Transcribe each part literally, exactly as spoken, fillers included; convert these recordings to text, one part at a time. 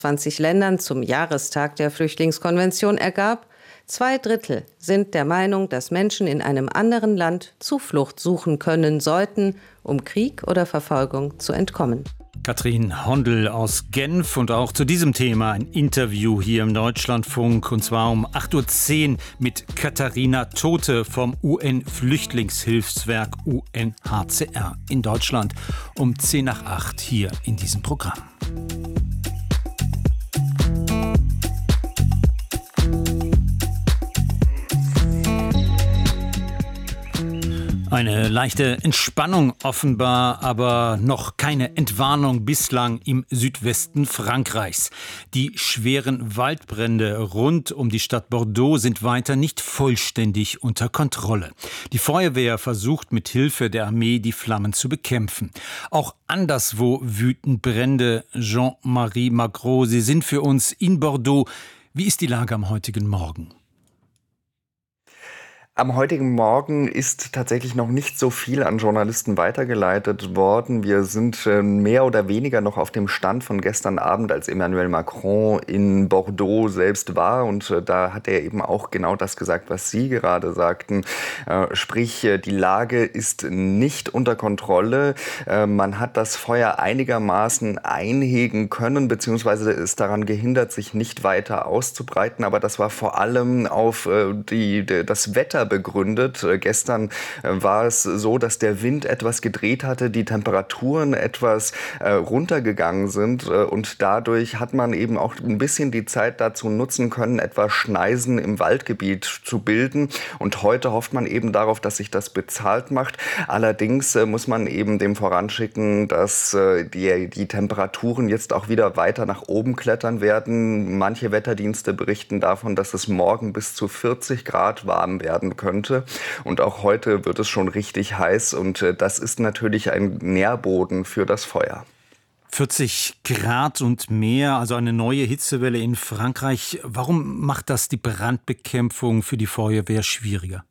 zwanzig Ländern zum Jahrestag der Flüchtlingskonvention ergab, zwei Drittel sind der Meinung, dass Menschen in einem anderen Land Zuflucht suchen können sollten, um Krieg oder Verfolgung zu entkommen. Katrin Hondel aus Genf und auch zu diesem Thema ein Interview hier im Deutschlandfunk, und zwar um acht Uhr zehn mit Katharina Tote vom U N-Flüchtlingshilfswerk U N H C R in Deutschland um zehn nach acht hier in diesem Programm. Eine leichte Entspannung offenbar, aber noch keine Entwarnung bislang im Südwesten Frankreichs. Die schweren Waldbrände rund um die Stadt Bordeaux sind weiter nicht vollständig unter Kontrolle. Die Feuerwehr versucht mit Hilfe der Armee die Flammen zu bekämpfen. Auch anderswo wüten Brände. Jean-Marie Magro, Sie sind für uns in Bordeaux. Wie ist die Lage am heutigen Morgen? Am heutigen Morgen ist tatsächlich noch nicht so viel an Journalisten weitergeleitet worden. Wir sind mehr oder weniger noch auf dem Stand von gestern Abend, als Emmanuel Macron in Bordeaux selbst war. Und da hat er eben auch genau das gesagt, was Sie gerade sagten. Sprich, die Lage ist nicht unter Kontrolle. Man hat das Feuer einigermaßen einhegen können, beziehungsweise ist daran gehindert, sich nicht weiter auszubreiten. Aber das war vor allem auf die, das Wetter begründet. Gestern war es so, dass der Wind etwas gedreht hatte, die Temperaturen etwas äh, runtergegangen sind äh, und dadurch hat man eben auch ein bisschen die Zeit dazu nutzen können, etwas Schneisen im Waldgebiet zu bilden, und heute hofft man eben darauf, dass sich das bezahlt macht. Allerdings äh, muss man eben dem voranschicken, dass äh, die, die Temperaturen jetzt auch wieder weiter nach oben klettern werden. Manche Wetterdienste berichten davon, dass es morgen bis zu vierzig Grad warm werden könnte. Und auch heute wird es schon richtig heiß, und äh, das ist natürlich ein Nährboden für das Feuer. vierzig Grad und mehr, also eine neue Hitzewelle in Frankreich. Warum macht das die Brandbekämpfung für die Feuerwehr schwieriger?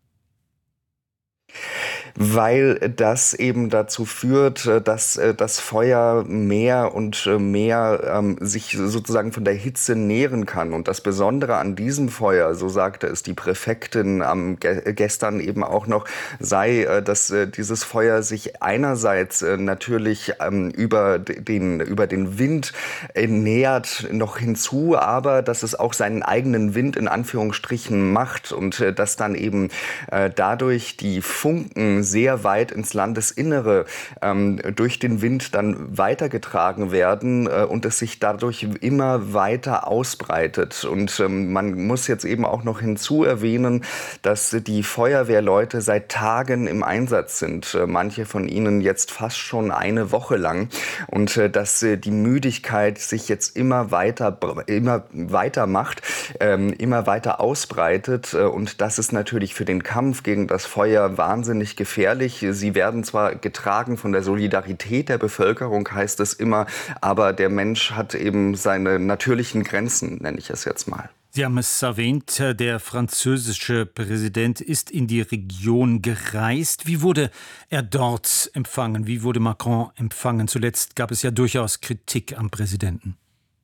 Weil das eben dazu führt, dass das Feuer mehr und mehr ähm, sich sozusagen von der Hitze nähren kann. Und das Besondere an diesem Feuer, so sagte es die Präfektin am ge- gestern eben auch noch, sei, äh, dass äh, dieses Feuer sich einerseits äh, natürlich ähm, über den, über den Wind äh, nähert noch hinzu, aber dass es auch seinen eigenen Wind in Anführungsstrichen macht, und äh, dass dann eben äh, dadurch die Funken sehr weit ins Landesinnere ähm, durch den Wind dann weitergetragen werden äh, und es sich dadurch immer weiter ausbreitet. Und ähm, man muss jetzt eben auch noch hinzu erwähnen, dass die Feuerwehrleute seit Tagen im Einsatz sind. Äh, manche von ihnen jetzt fast schon eine Woche lang. Und äh, dass äh, die Müdigkeit sich jetzt immer weiter, immer weiter macht, ähm, immer weiter ausbreitet. Äh, und das ist natürlich für den Kampf gegen das Feuer wahnsinnig gefährlich. Sie werden zwar getragen von der Solidarität der Bevölkerung, heißt es immer, aber der Mensch hat eben seine natürlichen Grenzen, nenne ich es jetzt mal. Sie haben es erwähnt, der französische Präsident ist in die Region gereist. Wie wurde er dort empfangen? Wie wurde Macron empfangen? Zuletzt gab es ja durchaus Kritik am Präsidenten.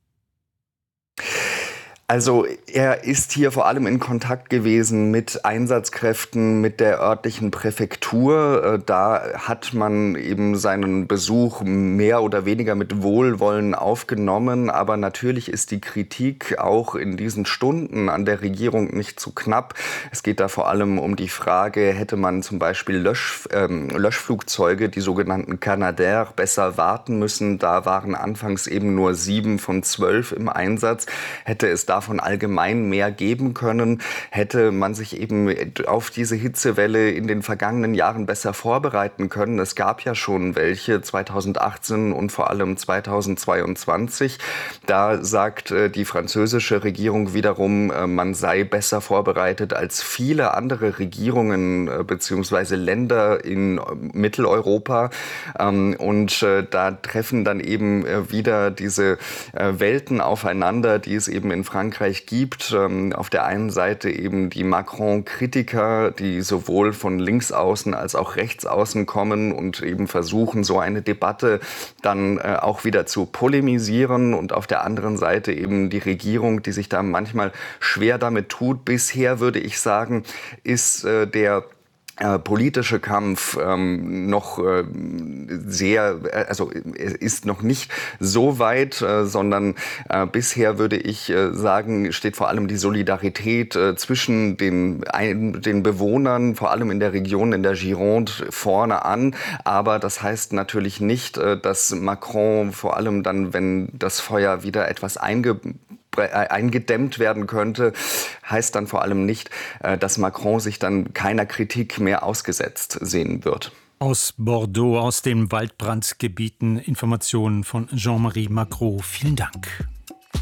Also er ist hier vor allem in Kontakt gewesen mit Einsatzkräften, mit der örtlichen Präfektur. Da hat man eben seinen Besuch mehr oder weniger mit Wohlwollen aufgenommen. Aber natürlich ist die Kritik auch in diesen Stunden an der Regierung nicht zu knapp. Es geht da vor allem um die Frage, hätte man zum Beispiel Lösch, ähm, Löschflugzeuge, die sogenannten Canadair, besser warten müssen. Da waren anfangs eben nur sieben von zwölf im Einsatz. Hätte es da davon allgemein mehr geben können, hätte man sich eben auf diese Hitzewelle in den vergangenen Jahren besser vorbereiten können. Es gab ja schon welche zweitausendachtzehn und vor allem zweitausendzweiundzwanzig. Da sagt äh, die französische Regierung wiederum, äh, man sei besser vorbereitet als viele andere Regierungen äh, bzw. Länder in Mitteleuropa. Ähm, und äh, da treffen dann eben äh, wieder diese äh, Welten aufeinander, die es eben in Frankreich Frankreich gibt. Ähm, auf der einen Seite eben die Macron-Kritiker, die sowohl von links außen als auch rechts außen kommen und eben versuchen, so eine Debatte dann äh, auch wieder zu polemisieren. Und auf der anderen Seite eben die Regierung, die sich da manchmal schwer damit tut. Bisher würde ich sagen, ist äh, der Äh, politische Kampf ähm, noch äh, sehr, also es ist noch nicht so weit, äh, sondern äh, bisher würde ich äh, sagen, steht vor allem die Solidarität äh, zwischen den, ein, den Bewohnern, vor allem in der Region, in der Gironde, vorne an. Aber das heißt natürlich nicht, äh, dass Macron vor allem dann, wenn das Feuer wieder etwas einge eingedämmt werden könnte, heißt dann vor allem nicht, dass Macron sich dann keiner Kritik mehr ausgesetzt sehen wird. Aus Bordeaux, aus den Waldbrandgebieten, Informationen von Jean-Marie Macron. Vielen Dank.